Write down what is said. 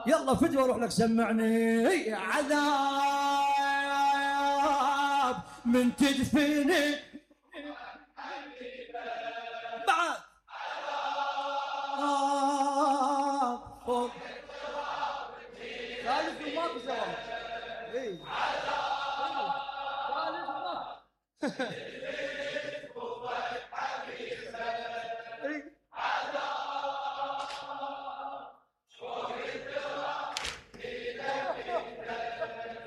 يلا فدوة اروح لك سمعني. عذاب من تدفيني بعد ثالث وماكو سوا. اي ثالث وماكو